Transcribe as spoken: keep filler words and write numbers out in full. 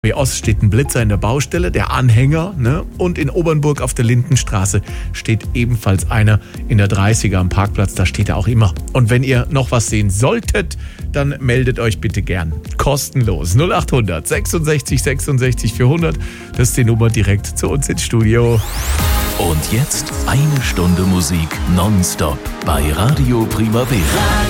B Ost steht ein Blitzer in der Baustelle, der Anhänger, ne? Und in Obernburg auf der Lindenstraße steht ebenfalls einer in der dreißiger am Parkplatz, da steht er auch immer. Und wenn ihr noch was sehen solltet, dann meldet euch bitte gern. Kostenlos. null acht hundert sechsundsechzig sechsundsechzig vierhundert, das ist die Nummer direkt zu uns ins Studio. Und jetzt eine Stunde Musik nonstop bei Radio Primavera.